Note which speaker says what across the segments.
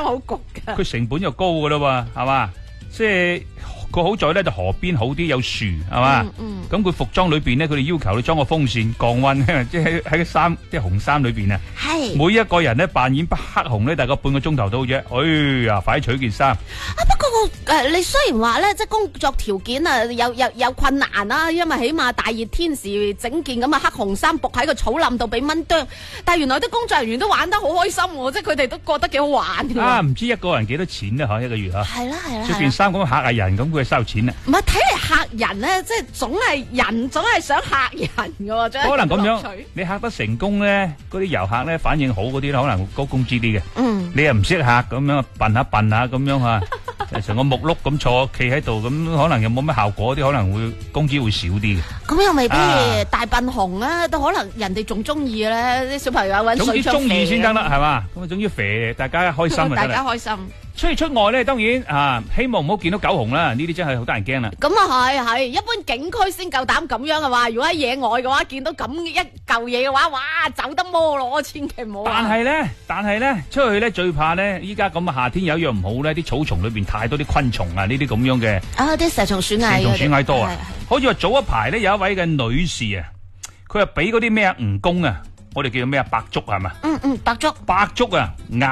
Speaker 1: 好焗㗎。
Speaker 2: 佢成本又高噶啦喎，係嘛？即係佢好在咧就河邊好啲，有樹係嘛？咁佢服裝裏邊咧，佢哋要求你裝個風扇降溫，即係喺個衫即係紅衫裏邊啊。
Speaker 1: 係
Speaker 2: 每一個人咧扮演黑熊咧，大概半個鐘頭到啫。哎呀，快啲取件衫！
Speaker 1: 不過你雖然話咧，即係工作條件啊有困難啦，因為起碼大熱天時整件咁嘅黑紅衫伏喺個草林度俾蚊啄，但係原來啲工作人員都玩得好開心喎，即係佢哋都覺得幾好玩㗎。
Speaker 2: 啊，唔知一個人幾多錢咧？一個月嚇。
Speaker 1: 係啦。
Speaker 2: 着件衫咁嚇下人，咁佢係收錢啊？
Speaker 1: 唔係睇嚟嚇人咧，即係總係想嚇人㗎喎，真係
Speaker 2: 可能咁樣，你嚇得成功咧，嗰啲遊客咧反應好嗰啲咧，可能會高工資啲嘅。你又唔識嚇咁樣，笨下咁樣嚇，成個木碌咁坐企喺度，咁可能又冇乜效果，啲可能會工資會少啲嘅。
Speaker 1: 咁又未必大笨熊啊，都可能人哋仲中意咧，啲小朋友揾水槍。總之
Speaker 2: 中意先得啦，係嘛？咁啊，總之肥，大家開心啊，
Speaker 1: 大家開心。
Speaker 2: 出外咧，當然希望唔好見到狗熊啦，呢啲真係好得人驚啦。咁
Speaker 1: 啊係，一般景區先夠膽咁樣嘅話，如果喺野外嘅話，見到咁一嚿嘢嘅話，哇，走得摩羅，千祈唔好。
Speaker 2: 但係咧，出去咧最怕咧，依家咁嘅夏天有一樣唔好咧，啲草叢裏邊太多啲昆蟲啊，呢啲咁樣嘅
Speaker 1: 啲蛇蟲鼠蟻
Speaker 2: 多啊。好似話早一排咧，有一位嘅女士啊，佢話俾嗰啲咩蜈蚣啊，我哋叫做咩白竹係嘛？白竹啊，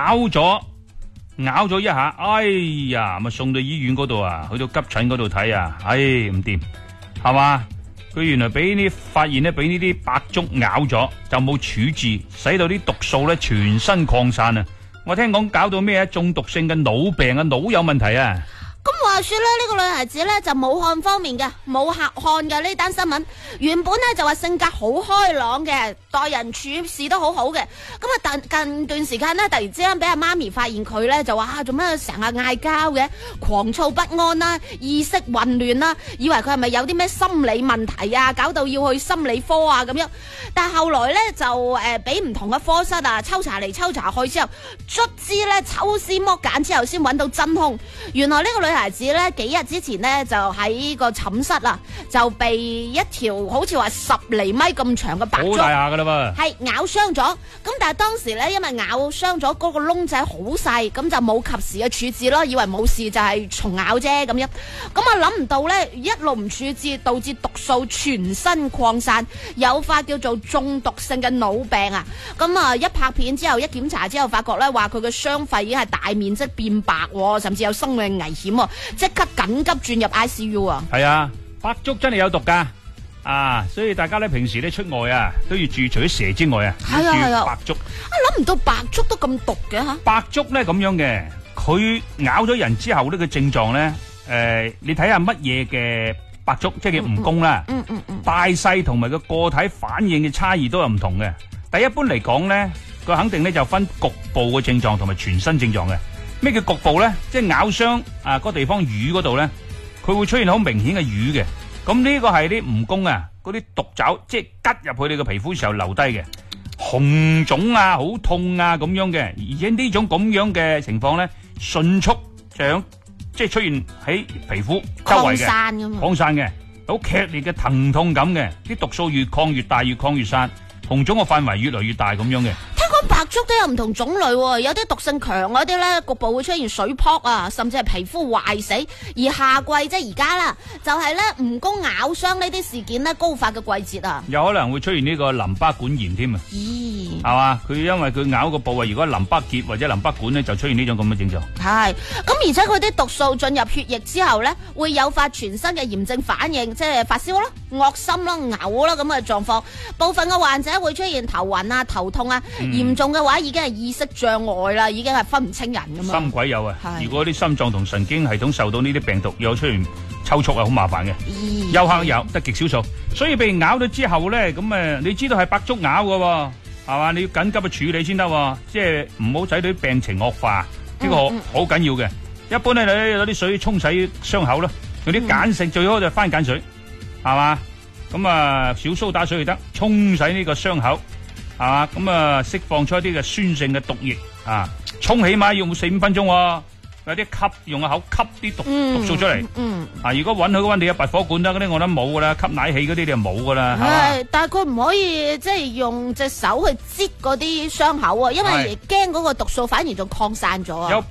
Speaker 2: 咬咗一下，哎呀，咪送到醫院嗰度啊，去到急診嗰度睇啊，唔掂，係嘛？佢原來發現咧，俾呢啲白竹咬咗，就冇處置，使到啲毒素咧全身擴散啊！我聽講搞到咩中毒性嘅腦病啊，腦有問題啊！
Speaker 1: 咁話說咧，呢個女孩子咧就武漢方面嘅，武漢嘅呢單新聞，原本咧就話性格好開朗嘅，待人處事都好好嘅。咁啊，但近段時間咧，突然之間俾阿媽咪發現佢咧就話做咩成日嗌交嘅，狂躁不安啦，意識混亂啦，以為佢係咪有啲咩心理問題啊，搞到要去心理科啊咁樣。但係後來咧就俾唔同嘅科室啊抽查嚟抽查去之後，卒之咧抽絲剝繭之後先揾到真兇。原來呢個女孩子咧幾日之前呢，就喺個寢室啊，就被一條好似話10厘米咁長嘅白竹，好
Speaker 2: 大下噶啦噃，
Speaker 1: 係咬傷咗。咁但係當時咧，因為咬傷咗嗰個窿仔好細，咁就冇及時嘅處置咯，以為冇事就係蟲咬啫咁樣。咁啊諗唔到咧，一路唔處置，導致毒素全身擴散，誘發叫做中毒性嘅腦病啊。咁啊一拍片之後，一檢查之後，發覺咧話佢嘅傷肺已經係大面積變白，甚至有生命危險。即刻緊急轉入 ICU 啊！
Speaker 2: 係啊，白竹真係有毒噶所以大家咧平時咧出外啊都要注意，除咗蛇之外啊，要注白竹。
Speaker 1: 諗唔到白竹都咁毒嘅吓！
Speaker 2: 白竹咧咁樣嘅，佢咬咗人之後呢個症狀咧，你睇下乜嘢嘅白竹，即係叫蜈蚣啦。大細同埋個體反應嘅差異都有唔同嘅。但一般嚟講咧，佢肯定咧就分局部嘅症狀同埋全身症狀嘅。咩叫局部咧？即係咬傷嗰個地方瘀嗰度咧，佢會出現好明顯嘅瘀嘅。咁呢個係啲蜈蚣啊，嗰啲毒爪即係拮入去你嘅皮膚時候留低嘅紅腫啊、好痛啊咁樣嘅。而且呢種咁樣嘅情況咧，迅速即係出現喺皮膚周圍嘅擴散嘅，好劇烈嘅疼痛感嘅。啲毒素越擴越大，越擴越散，紅腫嘅範圍越嚟越大咁樣嘅。
Speaker 1: 白竹都有唔同種類，有啲毒性強嗰啲咧，局部會出現水泡啊，甚至係皮膚壞死。而夏季即係而家啦，就係咧蜈蚣咬傷呢啲事件咧高發嘅季節啊，
Speaker 2: 有可能會出現呢個淋巴管炎添啊，係嘛？佢因為佢咬個部位，如果淋巴結或者淋巴管咧，就出現呢種咁嘅症狀。
Speaker 1: 係咁，而且佢啲毒素進入血液之後咧，會誘發全身嘅炎症反應，即係發燒啦、惡心啦、嘔啦咁嘅狀況。部分嘅患者會出現頭暈啊、頭痛啊，嚴重嘅話已經係意識障礙啦，已經係分唔清人噶嘛。
Speaker 2: 心鬼有啊！如果啲心臟同神經系統受到呢啲病毒，又出現抽搐啊，好麻煩嘅。休克有得極少數，所以被咬咗之後咧，咁你知道係白竹咬噶，係嘛？你要緊急嘅處理先得，即係唔好使到啲病情惡化，呢個好緊要嘅。一般咧，你攞啲水沖洗傷口咯，用啲鹼性最好就番鹼水，係嘛？咁少蘇打水就得，沖洗呢個傷口。係嘛？咁釋放出一啲嘅酸性嘅毒液啊！沖起碼要4-5分鐘，有啲吸用個口吸啲毒素出嚟。如果搵佢個溫地有拔火管得嗰啲，我覺得冇噶啦，吸奶氣嗰啲你就冇噶啦。係，
Speaker 1: 但係佢唔可以即係用隻手去擠嗰啲傷口啊，因為驚嗰個毒素反而仲擴散咗啊。